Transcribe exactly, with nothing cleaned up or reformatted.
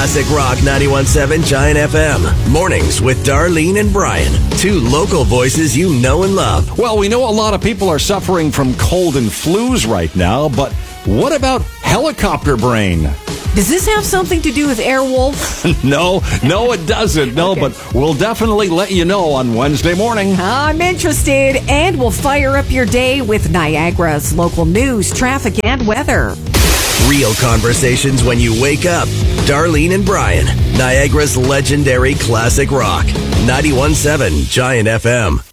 Classic Rock ninety-one point seven Giant F M. Mornings with Darlene and Brian. Two local voices you know and love. Well, we know a lot of people are suffering from cold and flus right now, but what about helicopter brain? Does this have something to do with Airwolf? no, no, it doesn't. No, Okay. but we'll definitely let you know on Wednesday morning. I'm interested, and we'll fire up your day with Niagara's local news, traffic, and weather. Real conversations when you wake up. Darlene and Brian. Niagara's legendary classic rock. ninety-one point seven Giant F M.